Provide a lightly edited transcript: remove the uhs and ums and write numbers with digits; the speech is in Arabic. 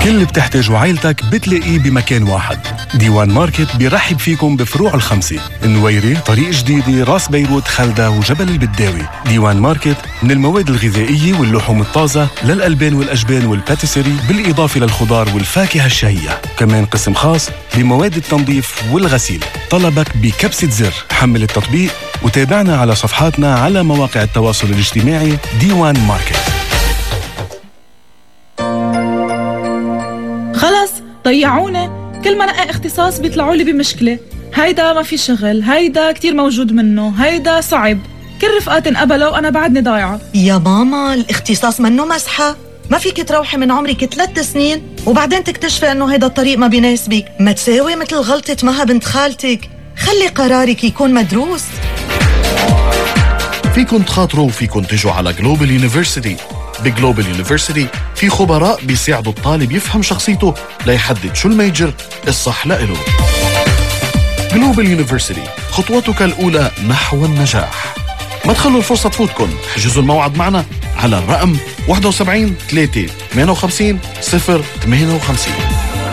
كل اللي بتحتاجه عائلتك بتلاقيه بمكان واحد. ديوان ماركت بيرحب فيكم بفروع الخمسة: النويري، طريق جديدة، راس بيروت، خلدة وجبل البداوي. ديوان ماركت من المواد الغذائية واللحوم الطازة للألبان والأجبان والباتيسري، بالإضافة للخضار والفاكهة الشهية. كمان قسم خاص بمواد التنظيف والغسيل. طلبك بكبسة زر. حمل التطبيق وتابعنا على صفحاتنا على مواقع التواصل الاجتماعي. ديوان ماركت. خلص ضيعونا، كل ما نقى اختصاص بيطلعوا لي بمشكلة. هيدا ما في شغل، هيدا كتير موجود منه، هيدا صعب. كل رفقاتي انقبلوا وأنا بعدني ضايعة. يا ماما الاختصاص منه مسحة. ما فيك تروحي من عمرك 3 سنين وبعدين تكتشفي انه هيدا الطريق ما بيناسبك. ما تساوي مثل غلطة مها بنت خالتك. خلي قرارك يكون مدروس. فيكن تخاطروا وفيكن تجوا على جلوبال يونيفرسيتي. بجلوبال يونيفرسيتي في خبراء بيساعدوا الطالب يفهم شخصيته ليحدد شو الميجر الصح لإله. جلوبال يونيفرسيتي، خطوتك الأولى نحو النجاح. ما تخلوا الفرصة تفوتكن. حجزوا الموعد معنا على الرقم 71 3 58 058.